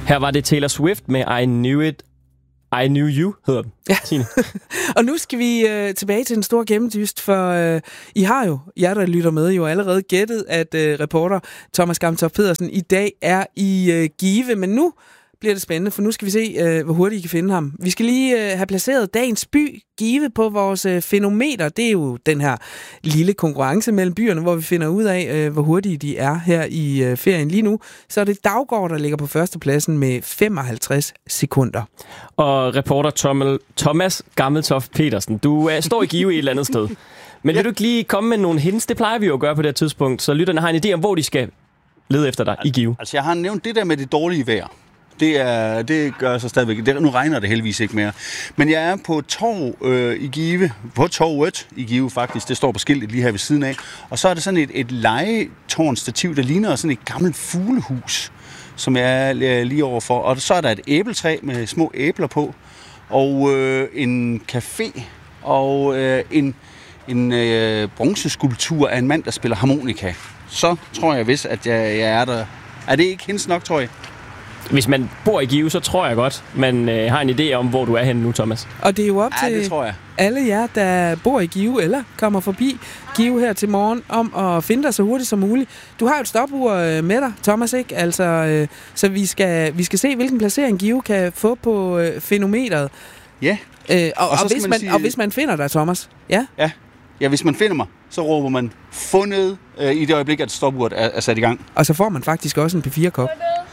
Her var det Taylor Swift med I Knew You, hedder den. Ja. Og nu skal vi tilbage til en stor gennemdyst, for I har jo, jer der lytter med, jo allerede gættet, at reporter Thomas Gamtoft Pedersen i dag er i Give, men nu bliver det spændende, for nu skal vi se, hvor hurtigt I kan finde ham. Vi skal lige have placeret dagens by, Give, på vores fænometer. Det er jo den her lille konkurrence mellem byerne, hvor vi finder ud af, hvor hurtige de er her i ferien. Lige nu, så er det Daugård, der ligger på førstepladsen med 55 sekunder. Og reporter Thomas Gammeltoft Pedersen, du står i Give et eller andet sted. Men vil du ikke lige komme med nogle hints? Det plejer vi jo at gøre på det her tidspunkt, så lytterne har en idé om, hvor de skal lede efter dig i Give. Altså, jeg har nævnt det der med det dårlige vejr. Det gør så stadigvæk. Nu regner det heldigvis ikke mere. Men jeg er på torv i Give, på torvet i Give faktisk. Det står på skiltet lige her ved siden af. Og så er der sådan et legetårnstativ, der ligner sådan et gammelt fuglehus, som jeg er lige overfor. Og så er der et æbletræ med små æbler på, og en café, og en bronzeskulptur af en mand, der spiller harmonika. Så tror jeg vist, at jeg er der. Er det ikke hints nok, tror jeg? Hvis man bor i Give, så tror jeg godt, man har en idé om, hvor du er henne nu, Thomas. Og det er jo op til alle jer, der bor i Give eller kommer forbi Give her til morgen, om at finde dig så hurtigt som muligt. Du har jo et stopur med dig, Thomas, ikke? Altså, så vi skal se, hvilken placering Give kan få på fænometeret. Ja. Og hvis man finder dig, Thomas. Ja. Ja, hvis man finder mig, så råber man fundet i det øjeblik, at stopuret er sat i gang. Og så får man faktisk også en P4-kop.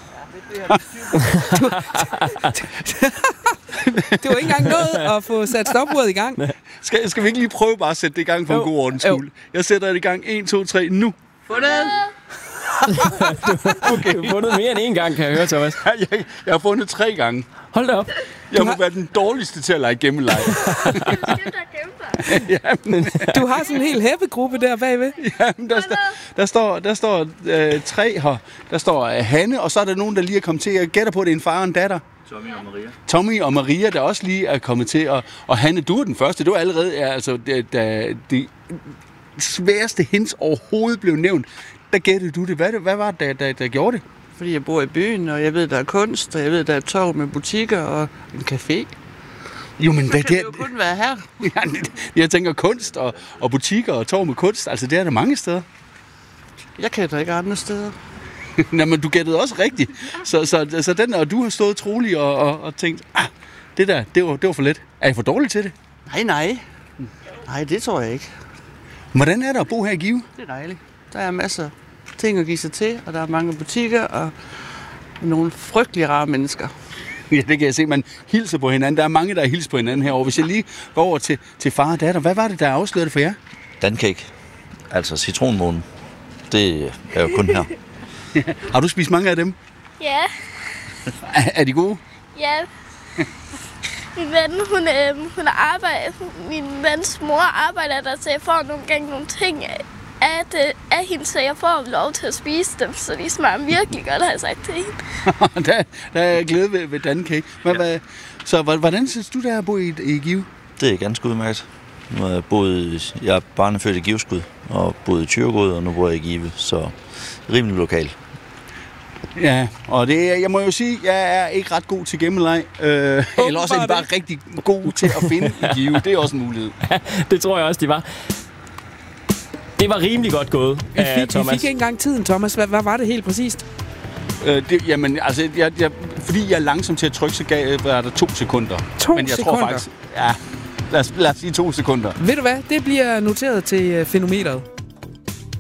Du har ikke engang nået at få sat stopuret i gang. Skal vi ikke lige prøve bare at sætte det i gang for en god ordens skyld? Jeg sætter det i gang. 1, 2, 3, nu. Fundet! Okay. Du har fundet mere end en gang, kan jeg høre, Thomas. Jeg har fundet 3 gange. Hold da op. Jeg må være den dårligste til at lege gemmeleje. Du har sådan en hel hæppegruppe der bagved. Jamen, der står 3 her. Der står Hanne, og så er der nogen, der lige er kommet til. Jeg gætter på, at det er en far og en datter. Tommy og Maria, der også lige er kommet til. Og Hanne, du er den første. Du er allerede, altså, det sværeste hints overhovedet blev nævnt. Der gættede du det. Hvad var det, der gjorde det? Fordi jeg bor i byen, og jeg ved, der er kunst, og jeg ved, der er torv med butikker og en café. Jo, men så kan det jo kun være her. Jeg tænker kunst og butikker og torv med kunst. Altså, det er der mange steder. Jeg kender ikke andre steder. Nå, men du gættede også rigtigt. Så den, og du har stået trolig og tænkt, det var for let. Er I for dårlig til det? Nej. Nej, det tror jeg ikke. Hvordan er det at bo her i Give? Det er dejligt. Der er masser ting at give sig til, og der er mange butikker og nogle frygtelig rare mennesker. Ja, det kan jeg se. Man hilser på hinanden. Der er mange, der hilser på hinanden herovre. Hvis jeg lige går over til far og datter, hvad var det, der afslørede det for jer? Dancake. Altså citronmånen. Det er jo kun her. Har du spist mange af dem? Ja. Er de gode? Ja. Min vens mor arbejder der, så jeg får nogle gange nogle ting af hende, så jeg får lov til at spise dem, så de smager virkelig godt, har jeg sagt til hende. der er jeg glæde ved Dancake. Så hvordan synes du, der at bo i Give? Det er ganske udmærket. Nu har jeg er barnefødt i Giveskud og boet i Thyregod, og nu bor jeg i Give, så rimelig lokal. Ja, og jeg må jo sige, jeg er ikke ret god til gemmeleg. Eller også er de bare rigtig god til at finde i Give. Det er også en mulighed. Det tror jeg også, de var. Det var rimelig godt gået, Thomas. Vi fik ikke engang tiden, Thomas. Hvad var det helt præcist? Jamen, altså, fordi jeg er langsom til at trykke, så var der 2 sekunder. 2 Men jeg sekunder? tror faktisk, ja, lad os sige 2 sekunder. Ved du hvad? Det bliver noteret til fænometeret.